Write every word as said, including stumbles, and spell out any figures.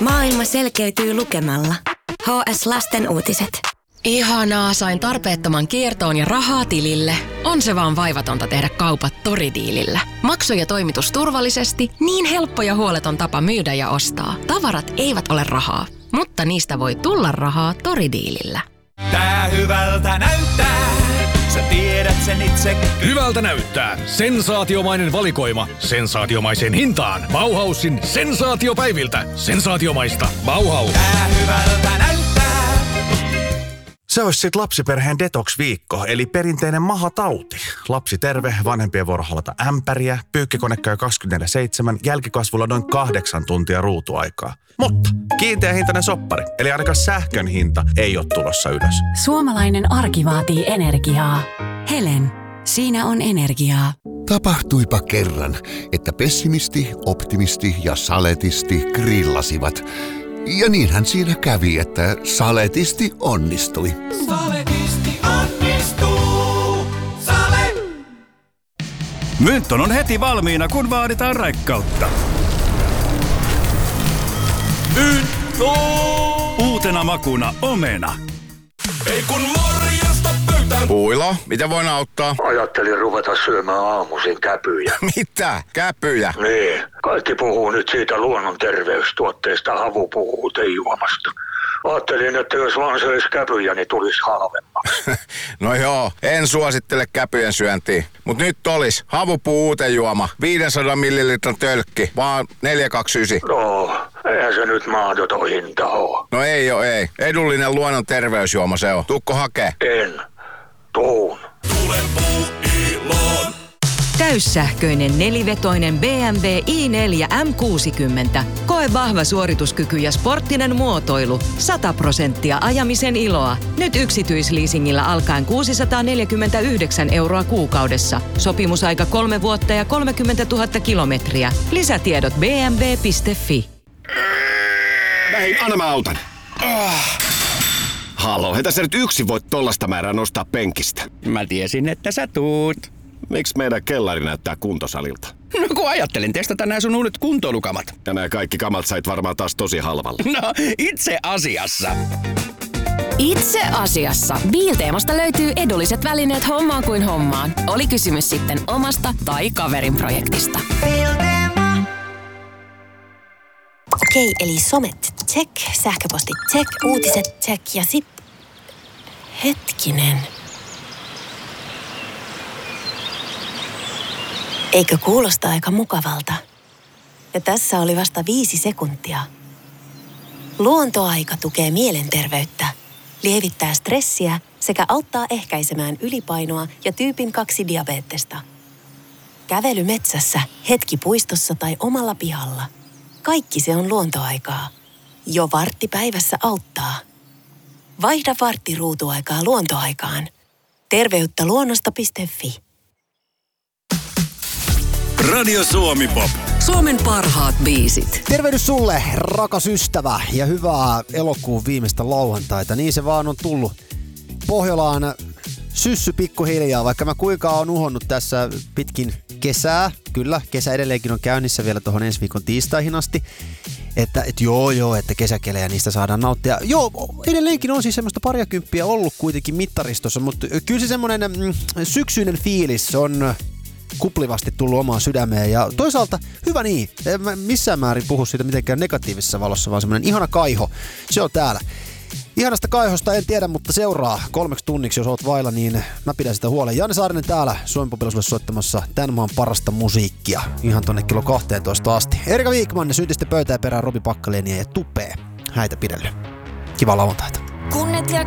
Maailma selkeytyy lukemalla. H S Lasten uutiset. Ihanaa, sain tarpeettoman kiertoon ja rahaa tilille. On se vaan vaivatonta tehdä kaupat Toridiilillä. Maksu ja toimitus turvallisesti, niin helppo ja huoleton tapa myydä ja ostaa. Tavarat eivät ole rahaa, mutta niistä voi tulla rahaa Toridiilillä. Tää hyvältä näyttää, sä tiedät sen itse. Hyvältä näyttää. Sensaatiomainen valikoima. Sensaatiomaiseen hintaan. Bauhausin sensaatiopäiviltä. Sensaatiomaista. Bauhaus. Tää hyvältä näyttää. Se olisi sit lapsiperheen detox-viikko, eli perinteinen mahatauti. Lapsi terve, vanhempien vuoro halata ämpäriä, pyykkikone käy kaksikymmentäneljä seitsemän, jälkikasvulla noin kahdeksan tuntia ruutuaikaa. Mutta kiinteä hintainen soppari, eli ainakaan sähkön hinta ei ole tulossa ylös. Suomalainen arki vaatii energiaa. Helen, siinä on energiaa. Tapahtuipa kerran, että pessimisti, optimisti ja saletisti grillasivat. Ja niinhän siinä kävi, että saletisti onnistui. Saletisti onnistuu. Sale! Mynton on heti valmiina, kun vaaditaan raikkautta. Mynto! Uutena makuna omena. Ei kun morjasta pöytään. Puilo, mitä voin auttaa? Ajattelin ruveta syömään aamuisin käpyjä. Mitä? Käpyjä? Niin. Kaikki puhuu nyt siitä luonnon terveystuotteesta, havu puhuu teijuomasta. Ajattelin, että jos vaan söisi käpyjä, niin tulisi halvemmaksi. No joo, en suosittele käpyjen syöntiä. Mut nyt olis havupuu uutejuoma, viisisataa millilitran tölkki, vaan neljä kaksikymmentäyhdeksän. No, eihän se nyt mahdoton hinta oo. No ei oo, ei. Edullinen luonnon terveysjuoma se on. Tuukko hakee? En. Tuun. Tule Puuiloon. Täyssähköinen nelivetoinen B M W i neljä M kuusikymmentä. Koe vahva suorituskyky ja sporttinen muotoilu. sata prosenttia ajamisen iloa. Nyt yksityisleasingillä alkaen kuusisataaneljäkymmentäyhdeksän euroa kuukaudessa. Sopimusaika kolme vuotta ja kolmekymmentätuhatta kilometriä. Lisätiedot b m w piste f i. Hei, anna mä autan. Oh. Halo, hetä sä nyt yksin voit tollasta määrää nostaa penkistä. Mä tiesin, että sä tuut. Miksi meidän kellari näyttää kuntosalilta? No kun ajattelin testata nää sun uudet kuntoilukamat. Ja nää kaikki kamat sait varmaan taas tosi halvalla. No, itse asiassa. Itse asiassa. Biilteemasta löytyy edulliset välineet hommaan kuin hommaan. Oli kysymys sitten omasta tai kaverin projektista. Okei, eli somet check, sähköpostit check, uutiset check ja sit... Hetkinen. Eikö kuulosta aika mukavalta? Ja tässä oli vasta viisi sekuntia. Luontoaika tukee mielenterveyttä, lievittää stressiä sekä auttaa ehkäisemään ylipainoa ja tyypin kaksi diabeettesta. Kävely metsässä, hetki puistossa tai omalla pihalla. Kaikki se on luontoaikaa. Jo vartti päivässä auttaa. Vaihda vartti ruutuaikaa luontoaikaan. Terveyttä luonnosta piste f i. Radio Suomi Pop. Suomen parhaat biisit. Tervehdys sulle, rakas ystävä, ja hyvää elokuun viimeistä lauantaita. Niin se vaan on tullut Pohjolaan syssy pikkuhiljaa, vaikka mä kuinka on uhonnut tässä pitkin kesää. Kyllä, kesä edelleenkin on käynnissä vielä tuohon ensi viikon tiistaihin asti. Että et joo joo, että kesäkelejä niistä saadaan nauttia. Joo, edelleenkin on siis semmoista pariakymppiä ollut kuitenkin mittaristossa, mutta kyllä se semmoinen mm, syksyinen fiilis on kuplivasti tullut omaan sydämeen. Ja toisaalta hyvä niin, en mä missään määrin puhu siitä mitenkään negatiivisessa valossa, vaan semmoinen ihana kaiho. Se on täällä. Ihanasta kaihosta en tiedä, mutta seuraa kolmeksi tunniksi, jos oot vailla, niin mä pidän sitä huolen. Janne Saarinen täällä Suomen Popilla sulle soittamassa tämän maan parasta musiikkia. Ihan tonne kello kahteentoista asti. Erika Viikman, syntisten pöytään perään Robi Pakkalenia ja Tupee. Häitä pidellä. Kivaa lauantaita. Kun et